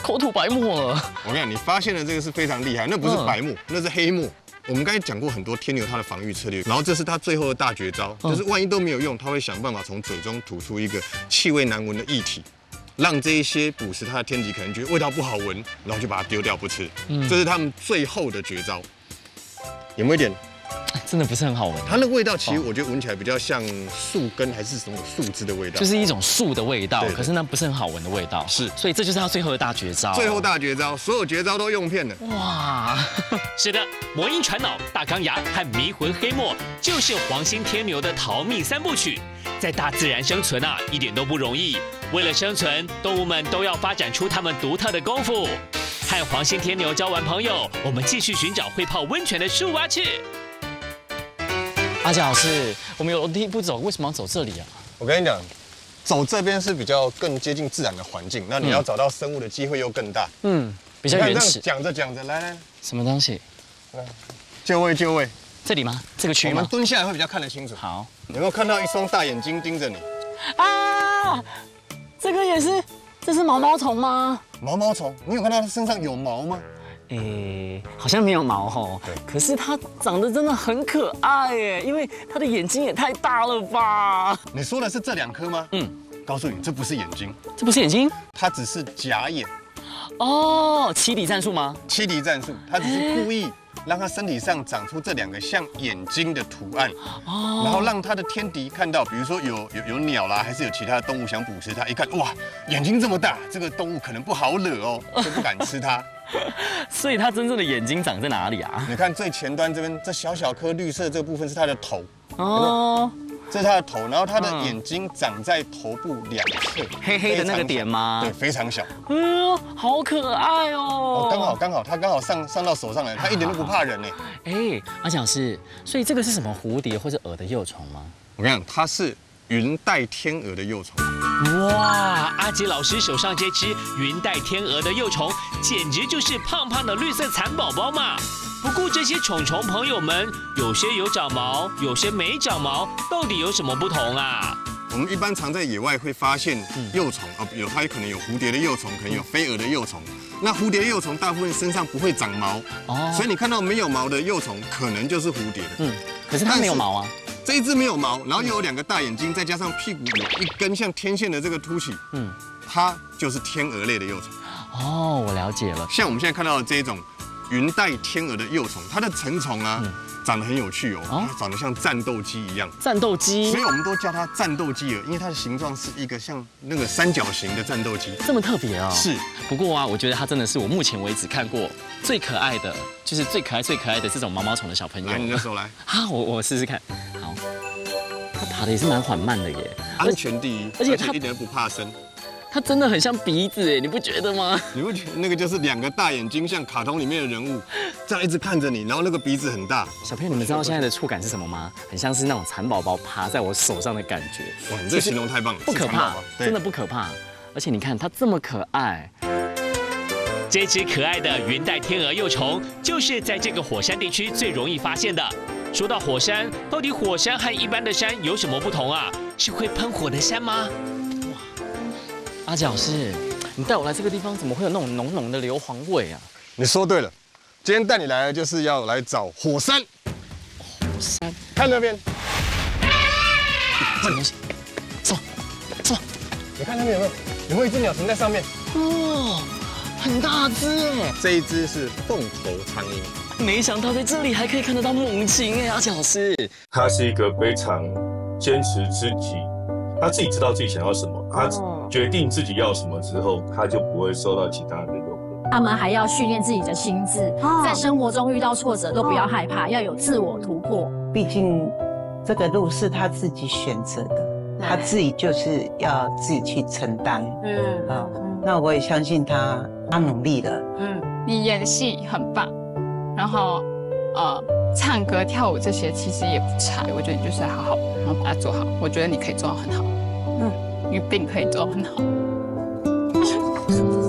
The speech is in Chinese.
口吐白沫了。 我跟你讲，你发现的这个是非常厉害，那不是白沫，那是黑沫。我们刚才讲过很多天牛它的防御策略，然后这是它最后的大绝招，就是万一都没有用，它会想办法从嘴中吐出一个气味难闻的液体，让这一些捕食它的天敌可能觉得味道不好闻，然后就把它丢掉不吃。这是他们最后的绝招。有没有一点？ 真的不是很好闻。 它那个味道其实我觉得闻起来比较像树根还是什么树枝的味道， 就是一种树的味道， 对可是那不是很好闻的味道。 是， 所以这就是它最后的大绝招。 最后大绝招，所有绝招都用遍了。 哇， 是的，魔音传脑、大钢牙和迷魂黑墨就是黄心天牛的逃命三部曲。在大自然生存啊，一点都不容易。为了生存，动物们都要发展出它们独特的功夫。和黄心天牛交完朋友，我们继续寻找会泡温泉的树蛙去。 阿杰老师，我们有楼梯不走，为什么要走这里啊？ 我跟你讲，走这边是比较更接近自然的环境，那你要找到生物的机会又更大。 比较原始。 讲着讲着，来， 什么东西？ 就位。 这里吗？这个区吗？ 我们蹲下来会比较看得清楚。 好。 有没有看到一双大眼睛盯着你？ 啊，这个也是，这是毛毛虫吗？ 毛虫，你有看到它身上有毛吗？ 好像没有毛吼，可是它长得真的很可爱耶，因为它的眼睛也太大了吧？ 你说的是这2颗吗？告诉你，这不是眼睛， 这不是眼睛， 它只是假眼。 哦，七敌战术吗？ 七敌战术，它只是故意让它身体上长出这2个像眼睛的图案，然后让它的天敌看到，比如说有鸟啦，还是有其他的动物想捕食它，一看哇，眼睛这么大，这个动物可能不好惹哦，就不敢吃它。 所以它真正的眼睛长在哪里啊？ 你看最前端这边，这小颗绿色这个部分是它的头， 哦， 这是它的头，然后它的眼睛长在头部2侧， 黑黑的那个点吗？ 对，非常小。 好可爱哦！ 刚好，它刚好上到手上来，它一点都不怕人呢。 阿蒋老师，所以这个是什么蝴蝶或者蛾的幼虫吗？ 我跟你讲，它是云带天鹅的幼虫。 哇，阿杰老师手上这只云带天鹅的幼虫，简直就是胖胖的绿色蚕宝宝嘛！不过这些虫虫朋友们，有些有长毛，有些没长毛，到底有什么不同啊？ 我们一般常在野外会发现幼虫它可能有蝴蝶的幼虫，可能有飞蛾的幼虫。那蝴蝶幼虫大部分身上不会长毛，所以你看到没有毛的幼虫，可能就是蝴蝶的。 可是它没有毛啊。 这一只没有毛，然后又有2个大眼睛，再加上屁股有一根像天线的这个凸起，它就是天鹅类的幼虫。 哦，我了解了。 像我们现在看到的这种云带天鹅的幼虫，它的成虫啊，长得很有趣哦，它长得像战斗机一样。 战斗机， 所以我们都叫它战斗机蛾，因为它的形状是一个像那个三角形的战斗机。 这么特别哦。 是。 不过啊，我觉得它真的是我目前为止看过最可爱的，就是最可爱的这种毛毛虫的小朋友。 来，你的手来。 我试试看。好。它爬的也是蛮缓慢的耶。 安全第一，而且一点都不怕生。它真的很像鼻子哎，你不觉得吗？ 你不觉得那个就是2个大眼睛，像卡通里面的人物，这样一直看着你，然后那个鼻子很大。 小朋友，你们知道现在的触感是什么吗？很像是那种蚕宝宝爬在我手上的感觉。 哇，你这形容太棒了， 不可怕，真的不可怕。而且你看它这么可爱。 这只可爱的云带天鹅幼虫，就是在这个火山地区最容易发现的。说到火山，到底火山和一般的山有什么不同啊？是会喷火的山吗？ 阿杰老师，你带我来这个地方，怎么会有那种浓浓的硫磺味啊？ 你说对了，今天带你来的就是要来找火山。 火山， 看那边， 什么东西？走。 你看那边有没有一只鸟停在上面？ 哦，很大只哎！ 这一只是凤头苍鹰。 没想到在这里还可以看得到猛禽哎，阿杰老师。 他是一个非常坚持自己，他自己知道自己想要什么，他决定自己要什么之后，他就不会受到其他人的诱惑。 他们还要训练自己的心智，在生活中遇到挫折都不要害怕，要有自我突破。 毕竟这个路是他自己选择的，他自己就是要自己去承担。那我也相信他努力了。 你演戏很棒，然后唱歌跳舞这些其实也不差，我觉得你就是好好，然后把它做好。我觉得你可以做到很好，你一定可以做到很好。